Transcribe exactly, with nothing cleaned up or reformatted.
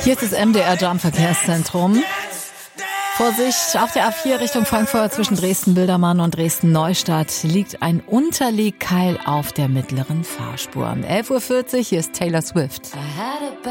Hier ist das M D R Jam Verkehrszentrum. Vorsicht, auf der A vier Richtung Frankfurt zwischen Dresden-Bildermann und Dresden-Neustadt liegt ein Unterlegkeil auf der mittleren Fahrspur. elf Uhr vierzig, hier ist Taylor Swift.